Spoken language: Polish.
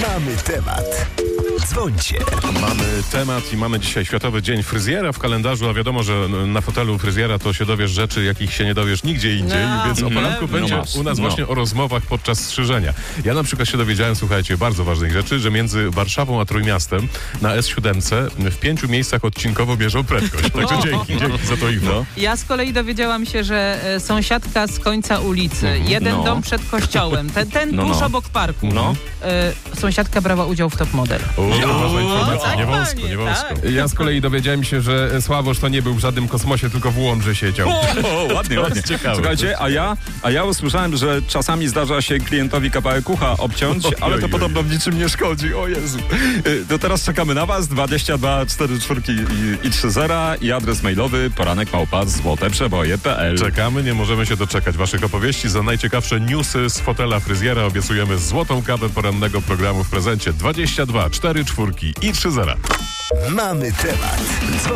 Mamy temat. Dzwońcie. Mamy temat i mamy dzisiaj Światowy Dzień Fryzjera w kalendarzu, a wiadomo, że na fotelu fryzjera to się dowiesz rzeczy, jakich się nie dowiesz nigdzie indziej, więc o poranku będzie u nas właśnie o rozmowach podczas strzyżenia. Ja na przykład się dowiedziałem, słuchajcie, bardzo ważnych rzeczy, że między Warszawą a Trójmiastem na S7 w 5 miejscach odcinkowo bierzą prędkość. Także dzięki za to info. Ja z kolei dowiedziałam się, że sąsiadka z końca ulicy, jeden dom przed kościołem, ten tuż obok parku, sąsiadka brała udział w Top Model. Ważna informacja, tak, nie wąsko, nie wąsko. tak. Ja z kolei dowiedziałem się, że Sławosz to nie był w żadnym kosmosie, tylko w Łomży siedział. Ładnie. Ciekawe. Słuchajcie, a ja usłyszałem, że czasami zdarza się klientowi kawałek ucha obciąć, ale to podobno w niczym nie szkodzi. O Jezu. To teraz czekamy na was. 22 44 i 30 i adres mailowy poranek@złoteprzeboje.pl. Czekamy, nie możemy się doczekać waszych opowieści. Za najciekawsze newsy z fotela fryzjera obiecujemy złotą kawę porannego programu w prezencie. 22 44 i 30. Mamy temat.